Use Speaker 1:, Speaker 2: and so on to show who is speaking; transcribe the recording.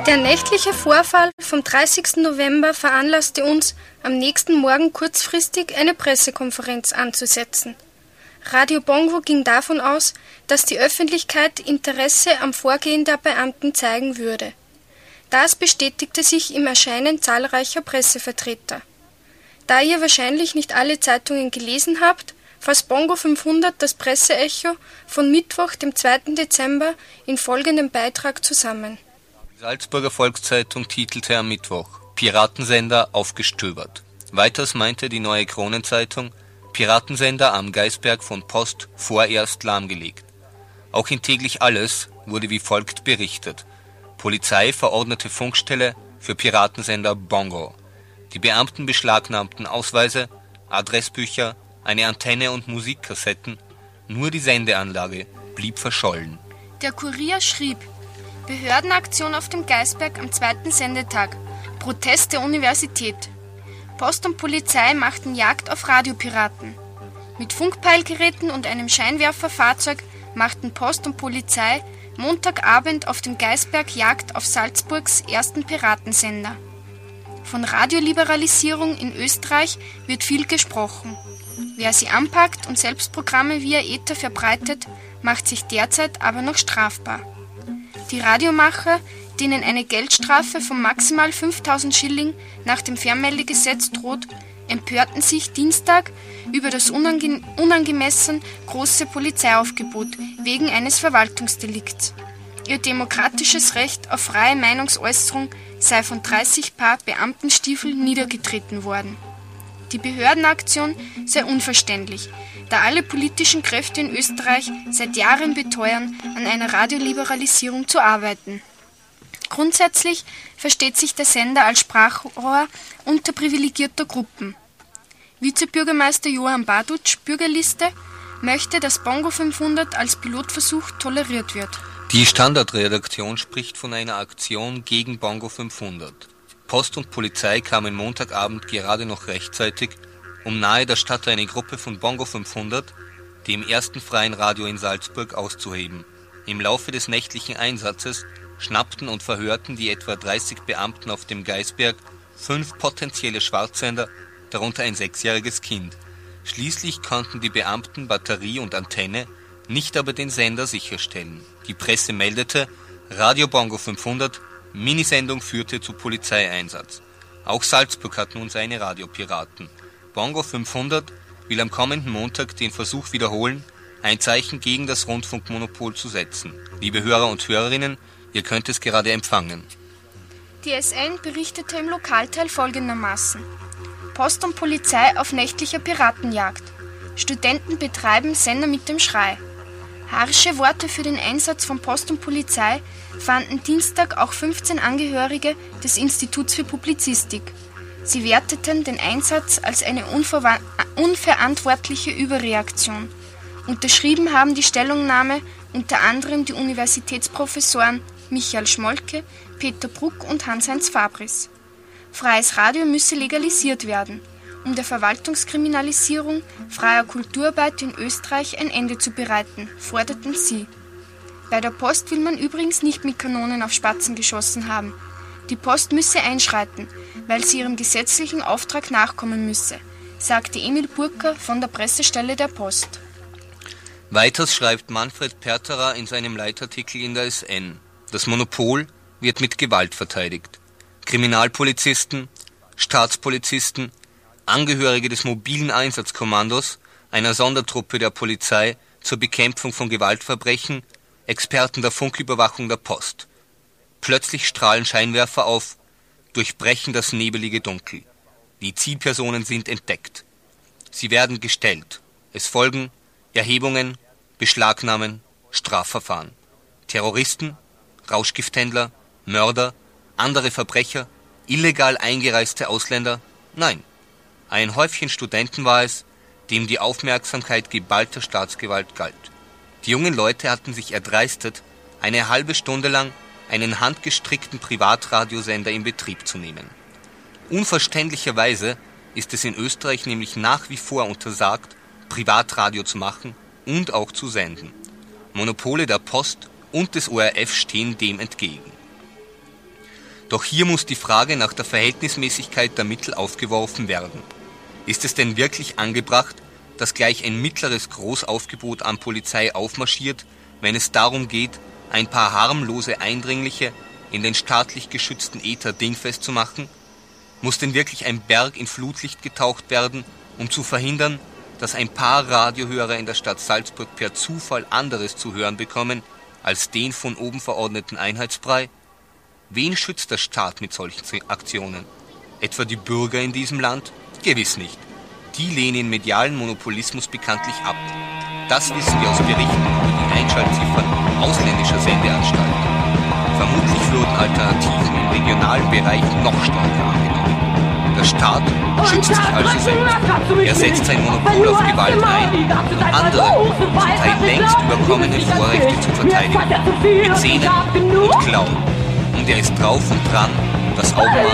Speaker 1: Der nächtliche Vorfall vom 30. November veranlasste uns, am nächsten Morgen kurzfristig eine Pressekonferenz anzusetzen. Radio Bongo ging davon aus, dass die Öffentlichkeit Interesse am Vorgehen der Beamten zeigen würde. Das bestätigte sich im Erscheinen zahlreicher Pressevertreter. Da ihr wahrscheinlich nicht alle Zeitungen gelesen habt, fasst Bongo 500 das Presseecho von Mittwoch, dem 2. Dezember, in folgendem Beitrag zusammen.
Speaker 2: Die Salzburger Volkszeitung titelte am Mittwoch: Piratensender aufgestöbert. Weiters meinte die Neue Kronenzeitung: Piratensender am Geisberg von Post vorerst lahmgelegt. Auch in Täglich Alles wurde wie folgt berichtet: Polizei verordnete Funkstelle für Piratensender Bongo. Die Beamten beschlagnahmten Ausweise, Adressbücher, eine Antenne und Musikkassetten. Nur die Sendeanlage blieb verschollen.
Speaker 1: Der Kurier schrieb: Behördenaktion auf dem Geisberg am 2. Sendetag. Protest der Universität. Post und Polizei machten Jagd auf Radiopiraten. Mit Funkpeilgeräten und einem Scheinwerferfahrzeug machten Post und Polizei Montagabend auf dem Geisberg Jagd auf Salzburgs ersten Piratensender. Von Radioliberalisierung in Österreich wird viel gesprochen. Wer sie anpackt und selbst Programme via Äther verbreitet, macht sich derzeit aber noch strafbar. Die Radiomacher, denen eine Geldstrafe von maximal 5.000 Schilling nach dem Fernmeldegesetz droht, empörten sich Dienstag über das unangemessen große Polizeiaufgebot wegen eines Verwaltungsdelikts. Ihr demokratisches Recht auf freie Meinungsäußerung sei von 30 Paar Beamtenstiefeln niedergetreten worden. Die Behördenaktion sei unverständlich, da alle politischen Kräfte in Österreich seit Jahren beteuern, an einer Radioliberalisierung zu arbeiten. Grundsätzlich versteht sich der Sender als Sprachrohr unterprivilegierter Gruppen. Vizebürgermeister Johann Badutsch, Bürgerliste, möchte, dass Bongo 500 als Pilotversuch toleriert wird.
Speaker 2: Die Standardredaktion spricht von einer Aktion gegen Bongo 500. Post und Polizei kamen Montagabend gerade noch rechtzeitig, um nahe der Stadt eine Gruppe von Bongo 500, dem ersten freien Radio in Salzburg, auszuheben. Im Laufe des nächtlichen Einsatzes schnappten und verhörten die etwa 30 Beamten auf dem Geisberg 5 potenzielle Schwarzsender, darunter ein 6-jähriges Kind. Schließlich konnten die Beamten Batterie und Antenne, nicht aber den Sender sicherstellen. Die Presse meldete, Radio Bongo 500, Minisendung führte zu Polizeieinsatz. Auch Salzburg hat nun seine Radiopiraten. Bongo 500 will am kommenden Montag den Versuch wiederholen, ein Zeichen gegen das Rundfunkmonopol zu setzen. Liebe Hörer und Hörerinnen, ihr könnt es gerade empfangen.
Speaker 1: Die SN berichtete im Lokalteil folgendermaßen: Post und Polizei auf nächtlicher Piratenjagd. Studenten betreiben Sender mit dem Schrei. Harsche Worte für den Einsatz von Post und Polizei fanden Dienstag auch 15 Angehörige des Instituts für Publizistik. Sie werteten den Einsatz als eine unverantwortliche Überreaktion. Unterschrieben haben die Stellungnahme unter anderem die Universitätsprofessoren Michael Schmolke, Peter Bruck und Hans-Heinz Fabris. Freies Radio müsse legalisiert werden, um der Verwaltungskriminalisierung freier Kulturarbeit in Österreich ein Ende zu bereiten, forderten sie. Bei der Post will man übrigens nicht mit Kanonen auf Spatzen geschossen haben. Die Post müsse einschreiten, weil sie ihrem gesetzlichen Auftrag nachkommen müsse, sagte Emil Burker von der Pressestelle der Post.
Speaker 2: Weiters schreibt Manfred Perterer in seinem Leitartikel in der SN: Das Monopol wird mit Gewalt verteidigt. Kriminalpolizisten, Staatspolizisten, Angehörige des mobilen Einsatzkommandos, einer Sondertruppe der Polizei zur Bekämpfung von Gewaltverbrechen, Experten der Funküberwachung der Post. Plötzlich strahlen Scheinwerfer auf, durchbrechen das nebelige Dunkel. Die Zielpersonen sind entdeckt. Sie werden gestellt. Es folgen Erhebungen, Beschlagnahmen, Strafverfahren. Terroristen, Rauschgifthändler, Mörder, andere Verbrecher, illegal eingereiste Ausländer? Nein. Ein Häufchen Studenten war es, dem die Aufmerksamkeit geballter Staatsgewalt galt. Die jungen Leute hatten sich erdreistet, eine halbe Stunde lang einen handgestrickten Privatradiosender in Betrieb zu nehmen. Unverständlicherweise ist es in Österreich nämlich nach wie vor untersagt, Privatradio zu machen und auch zu senden. Monopole der Post und des ORF stehen dem entgegen. Doch hier muss die Frage nach der Verhältnismäßigkeit der Mittel aufgeworfen werden. Ist es denn wirklich angebracht, dass gleich ein mittleres Großaufgebot an Polizei aufmarschiert, wenn es darum geht, ein paar harmlose Eindringliche in den staatlich geschützten Äther dingfest zu machen? Muss denn wirklich ein Berg in Flutlicht getaucht werden, um zu verhindern, dass ein paar Radiohörer in der Stadt Salzburg per Zufall anderes zu hören bekommen als den von oben verordneten Einheitsbrei? Wen schützt der Staat mit solchen Aktionen? Etwa die Bürger in diesem Land? Gewiss nicht. Die lehnen medialen Monopolismus bekanntlich ab. Das wissen wir aus Berichten über die Einschaltziffern ausländischer Sendeanstalten. Vermutlich würden Alternativen im regionalen Bereich noch stärker angenommen. Der Staat schützt sich also selbst. Er setzt sein Monopol auf Gewalt ein, um andere, zum Teil längst überkommene Vorrechte zu verteidigen, mit Zähnen und Klauen. Und er ist drauf und dran, das Augenmaß